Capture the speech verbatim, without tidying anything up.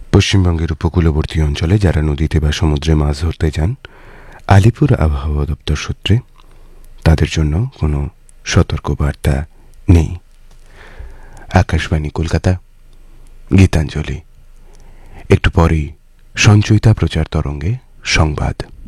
পশ্চিমবঙ্গের উপকূলবর্তী অঞ্চলে যারা নদীতে বা সমুদ্রে মাছ ধরতে যান, আলিপুর আবহাওয়া দপ্তর সূত্রে তাদের জন্য কোনো সতর্কবার্তা নেই। আকাশবাণী কলকাতা, গীতাঞ্জলি। একটু পরেই সঞ্চয়িতা প্রচার তরঙ্গে সংবাদ।